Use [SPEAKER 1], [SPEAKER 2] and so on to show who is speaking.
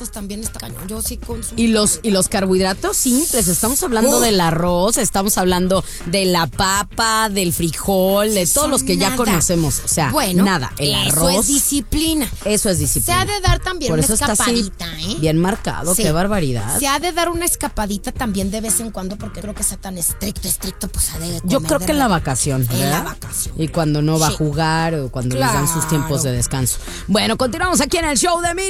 [SPEAKER 1] carbohidratos también está cañón. Yo sí consumo.
[SPEAKER 2] Y los carbohidratos simples, estamos hablando del arroz, estamos hablando de la papa, del frijol, de todos los que ya conocemos. O sea, nada. El arroz.
[SPEAKER 1] Eso es disciplina.
[SPEAKER 2] Eso es disciplina.
[SPEAKER 1] Se ha de dar también
[SPEAKER 2] por
[SPEAKER 1] una
[SPEAKER 2] eso
[SPEAKER 1] escapadita,
[SPEAKER 2] está así, bien marcado, qué barbaridad.
[SPEAKER 1] Se ha de dar una escapadita también de vez en cuando, porque creo que sea tan estricto, pues ha de comer.
[SPEAKER 2] Yo creo que en la vacación.
[SPEAKER 1] En la vacación.
[SPEAKER 2] Y cuando no va a jugar o cuando les dan sus tiempos de descanso. Bueno, continuamos aquí en el show de Miriam.